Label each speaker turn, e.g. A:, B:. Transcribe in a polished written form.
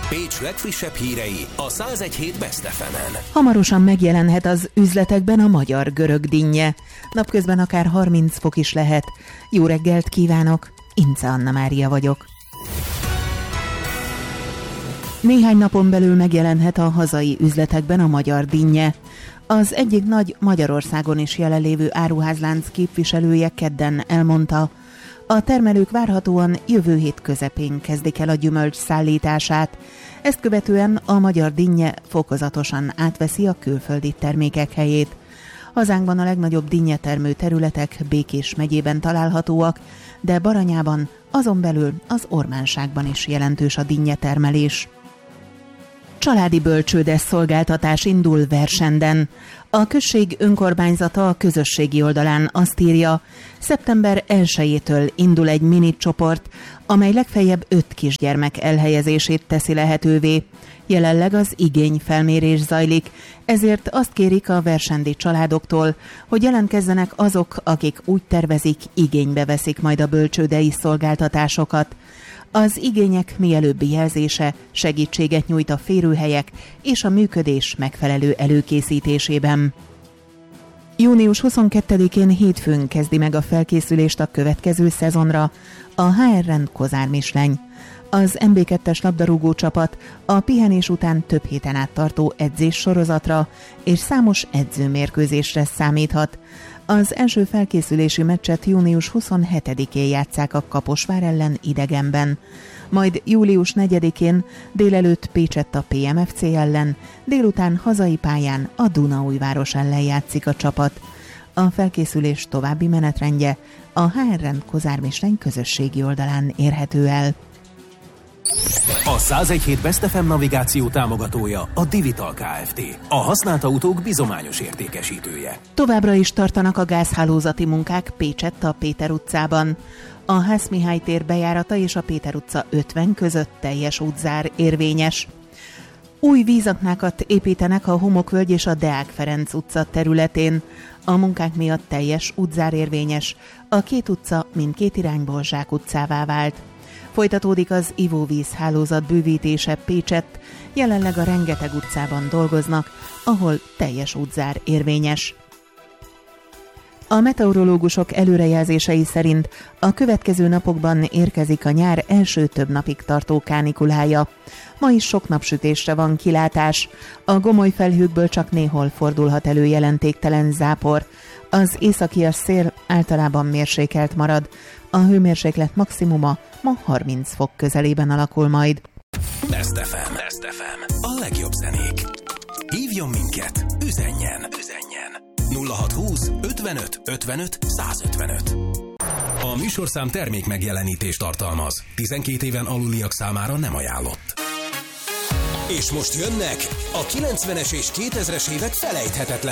A: Pécs legfrissebb hírei a 101.7 Best FM-en.
B: Hamarosan megjelenhet az üzletekben a magyar-görög dinnye. Napközben akár 30 fok is lehet. Jó reggelt kívánok, Ince Anna Mária vagyok. Néhány napon belül megjelenhet a hazai üzletekben a magyar dinnye. Az egyik nagy Magyarországon is jelenlévő áruházlánc képviselője kedden elmondta, a termelők várhatóan jövő hét közepén kezdik el a gyümölcs szállítását. Ezt követően a magyar dinnye fokozatosan átveszi a külföldi termékek helyét. Hazánkban a legnagyobb dinnyetermő területek Békés megyében találhatóak, de Baranyában, azon belül az Ormánságban is jelentős a dinnyetermelés. Családi bölcsődes szolgáltatás indul Versenden. A község önkormányzata a közösségi oldalán azt írja, szeptember 1-től indul egy mini csoport, amely legfeljebb 5 kisgyermek elhelyezését teszi lehetővé. Jelenleg az igényfelmérés zajlik, ezért azt kérik a versendi családoktól, hogy jelentkezzenek azok, akik úgy tervezik, igénybe veszik majd a bölcsődei szolgáltatásokat. Az igények mielőbbi jelzése segítséget nyújt a férőhelyek és a működés megfelelő előkészítésében. Június 22-én hétfőn kezdi meg a felkészülést a következő szezonra a HR Rend Kozár Misleny. Az MB2-es labdarúgó csapat a pihenés után több héten át tartó edzés sorozatra és számos edzőmérkőzésre számíthat. Az első felkészülési meccset június 27-én játsszák a Kaposvár ellen idegenben. Majd július 4-én délelőtt Pécsett a PMFC ellen, délután hazai pályán a Dunaújváros ellen játszik a csapat. A felkészülés további menetrendje a HR Rend Kozár Misleny közösségi oldalán érhető el.
A: A 101.7 Best FM navigáció támogatója a Divital Kft. A használt autók bizományos értékesítője.
B: Továbbra is tartanak a gázhálózati munkák Pécsett a Péter utcában. A Hász Mihály tér bejárata és a Péter utca 50 között teljes útzár érvényes. Új vízaknákat építenek a Homokvölgy és a Deák Ferenc utca területén. A munkák miatt teljes útzár érvényes. A két utca mindkét irányból zsákutcává vált. Folytatódik az ivóvíz hálózat bővítése Pécsett, jelenleg a Rengeteg utcában dolgoznak, ahol teljes útzár érvényes. A meteorológusok előrejelzései szerint a következő napokban érkezik a nyár első több napig tartó kánikulája. Ma is sok napsütésre van kilátás, a gomoly felhőkből csak néhol fordulhat elő jelentéktelen zápor. Az északias szél általában mérsékelt marad, a hőmérséklet maximuma ma 30 fok közelében alakul majd.
A: Best FM. Best FM. A legjobb zenék. Hívjon minket, üzenjen. 0620 55 55 155. A műsorszám termék megjelenítést tartalmaz. 12 éven aluliak számára nem ajánlott. És most jönnek a 90-es és 2000-es évek felejthetetlen